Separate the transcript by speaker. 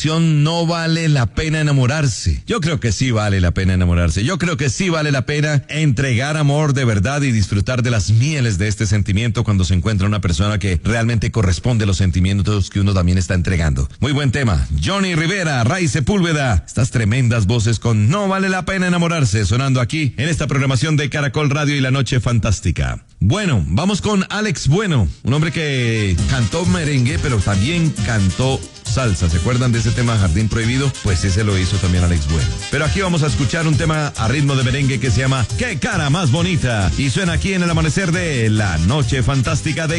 Speaker 1: No vale la pena enamorarse. Yo creo que sí vale la pena enamorarse. Yo creo que sí vale la pena entregar amor de verdad y disfrutar de las mieles de este sentimiento cuando se encuentra una persona que realmente corresponde a los sentimientos que uno también está entregando. Muy buen tema. Johnny Rivera, Ray Sepúlveda. Estas tremendas voces con No vale la pena enamorarse sonando aquí en esta programación de Caracol Radio y la Noche Fantástica. Bueno, vamos con Alex Bueno, un hombre que cantó merengue, pero también cantó salsa. ¿Se acuerdan de ese tema Jardín Prohibido? Pues ese lo hizo también Alex Bueno. Pero aquí vamos a escuchar un tema a ritmo de merengue que se llama Qué cara más bonita y suena aquí en el amanecer de La Noche Fantástica de